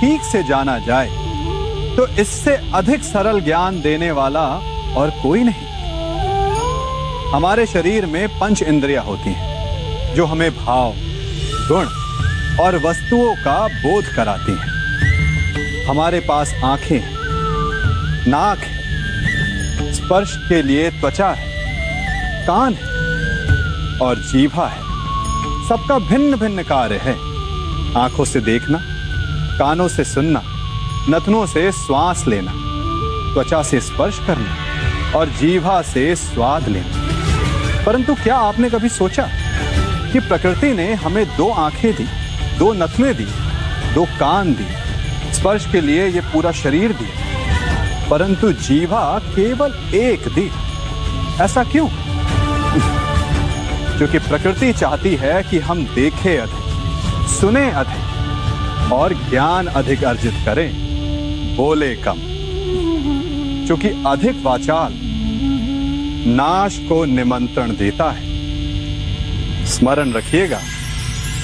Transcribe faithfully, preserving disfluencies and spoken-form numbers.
ठीक से जाना जाए तो इससे अधिक सरल ज्ञान देने वाला और कोई नहीं। हमारे शरीर में पंच इंद्रियां होती हैं जो हमें भाव, गुण और वस्तुओं का बोध कराती हैं। हमारे पास आंखें हैं, नाक है, स्पर्श के लिए त्वचा है, कान है और जीभा है। सबका भिन्न भिन्न कार्य है। आंखों से देखना, कानों से सुनना, नथनों से श्वास लेना, त्वचा से स्पर्श करना और जीभा से स्वाद लेना। परंतु क्या आपने कभी सोचा कि प्रकृति ने हमें दो आंखें दी, दो नथने दी, दो कान दी, स्पर्श के लिए ये पूरा शरीर दिया, परंतु जीभा केवल एक दी? ऐसा क्यों? क्योंकि प्रकृति चाहती है कि हम देखें अधिक, सुने अधिक और ज्ञान अधिक अर्जित करें, बोले कम। क्योंकि अधिक वाचाल नाश को निमंत्रण देता है। स्मरण रखिएगा।